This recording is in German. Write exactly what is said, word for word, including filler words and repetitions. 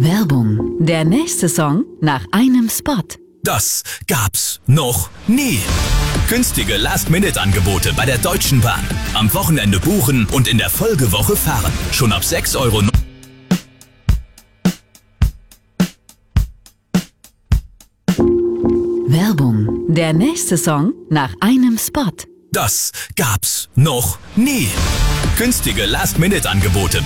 Werbung. Der nächste Song nach einem Spot. Das gab's noch nie. Günstige Last-Minute-Angebote bei der Deutschen Bahn. Am Wochenende buchen und in der Folgewoche fahren. Schon ab sechs Euro. Werbung. Der nächste Song nach einem Spot. Das gab's noch nie. Günstige Last-Minute-Angebote